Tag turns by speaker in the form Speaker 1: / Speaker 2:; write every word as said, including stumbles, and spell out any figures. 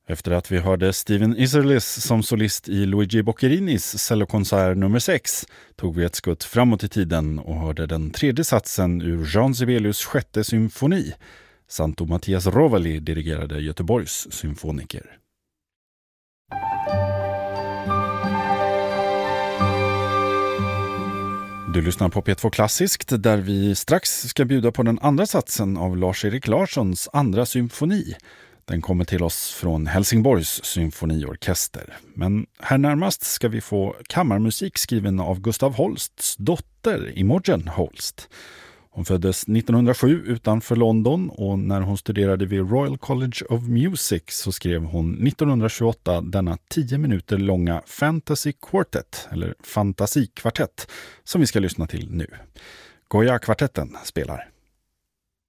Speaker 1: Efter att vi hörde Steven Isserlis som solist i Luigi Boccarinis cellokonsert nummer sex tog vi ett skutt framåt i tiden och hörde den tredje satsen ur Jean Sibelius sjätte symfoni. Santo Mattias Rovali dirigerade Göteborgs symfoniker. Du lyssnar på P två Klassiskt där vi strax ska bjuda på den andra satsen av Lars-Erik Larssons andra symfoni. Den kommer till oss från Helsingborgs symfoniorkester. Men här närmast ska vi få kammarmusik skriven av Gustav Holsts dotter Imogen Holst. Hon föddes nittonhundrasju utanför London och när hon studerade vid Royal College of Music så skrev hon nittonhundratjugoåtta denna tio minuter långa Fantasy Quartet, eller Fantasikvartett, som vi ska lyssna till nu. Goya-kvartetten spelar.